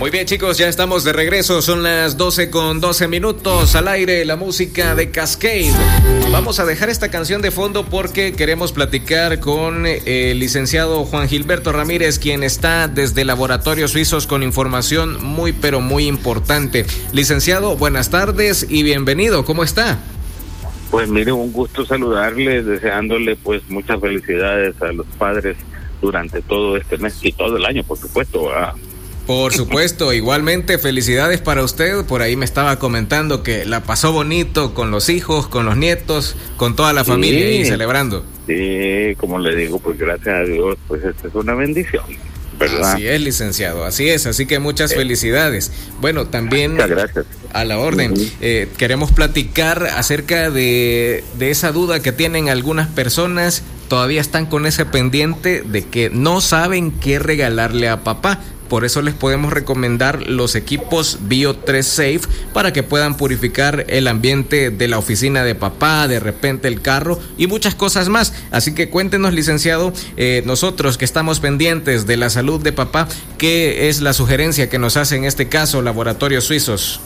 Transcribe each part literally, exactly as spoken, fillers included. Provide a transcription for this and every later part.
Muy bien, chicos, ya estamos de regreso. Son las doce con doce minutos. Al aire la música de Cascade. Vamos a dejar esta canción de fondo porque queremos platicar con el licenciado Juan Gilberto Ramírez, quien está desde Laboratorios Suizos con información muy pero muy importante. Licenciado, buenas tardes y bienvenido. ¿Cómo está? Pues mire, un gusto saludarle, deseándole pues muchas felicidades a los padres durante todo este mes y todo el año, por supuesto, ¿verdad? Por supuesto, igualmente felicidades para usted. Por ahí me estaba comentando que la pasó bonito con los hijos, con los nietos, con toda la sí, familia ahí celebrando. Sí, como le digo, pues gracias a Dios, pues esta es una bendición, ¿verdad? Así es, licenciado, así es, así que muchas eh, felicidades. Bueno, también muchas gracias. A la orden, uh-huh. eh, queremos platicar acerca de, de esa duda que tienen algunas personas, todavía están con ese pendiente de que no saben qué regalarle a papá. Por eso les podemos recomendar los equipos Bio tres Safe para que puedan purificar el ambiente de la oficina de papá, de repente el carro y muchas cosas más. Así que cuéntenos, licenciado, eh, nosotros que estamos pendientes de la salud de papá, ¿qué es la sugerencia que nos hace en este caso Laboratorios Suizos?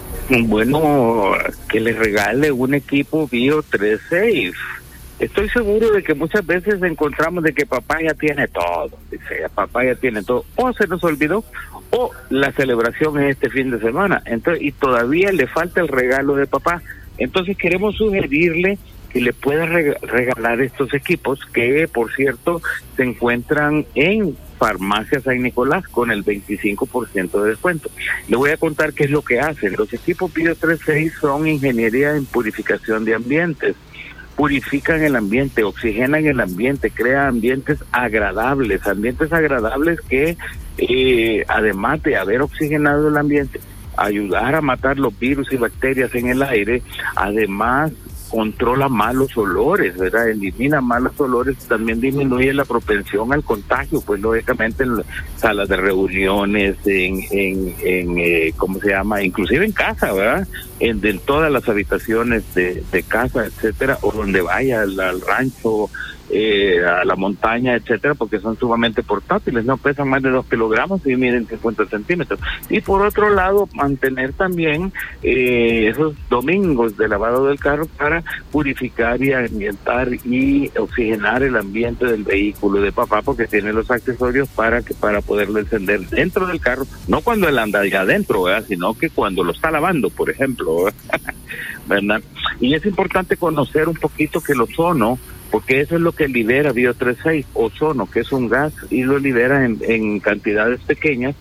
Bueno, que les regale un equipo Bio tres Safe. Estoy seguro de que muchas veces encontramos de que papá ya tiene todo, dice, papá ya tiene todo, o se nos olvidó, o la celebración es este fin de semana, entonces y todavía le falta el regalo de papá. Entonces queremos sugerirle que le pueda reg- regalar estos equipos que, por cierto, se encuentran en Farmacia San Nicolás con el veinticinco por ciento de descuento. Le voy a contar qué es lo que hacen. Los equipos Bio tres Safe son ingeniería en purificación de ambientes. Purifican el ambiente, oxigenan el ambiente, crean ambientes agradables, ambientes agradables que eh, además de haber oxigenado el ambiente, ayudar a matar los virus y bacterias en el aire, además controla malos olores, ¿verdad? Elimina malos olores, también disminuye la propensión al contagio, pues lógicamente en salas de reuniones, en, en, en eh, ¿cómo se llama? Inclusive en casa, ¿verdad? En, en todas las habitaciones de, de casa, etcétera, o donde vaya, al, al rancho, eh, a la montaña, etcétera, porque son sumamente portátiles, no pesan más de dos kilogramos y miden cincuenta centímetros. Y por otro lado, mantener también eh, esos domingos de lavado del carro para purificar y ambientar y oxigenar el ambiente del vehículo de papá, porque tiene los accesorios para que para poderlo encender dentro del carro, no cuando él anda allá adentro, ¿verdad? Sino que cuando lo está lavando, por ejemplo, ¿verdad? Y es importante conocer un poquito que el ozono, porque eso es lo que libera Bio tres Safe, ozono, que es un gas, y lo libera en, en cantidades pequeñas,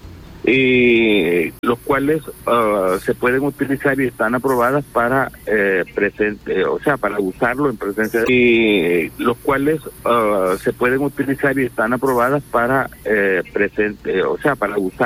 eh, los cuales uh, se pueden utilizar y están aprobadas para eh, presente, o sea, para usarlo en presencia de, eh, los cuales uh, se pueden utilizar y están aprobadas para eh, presente, o sea, para usar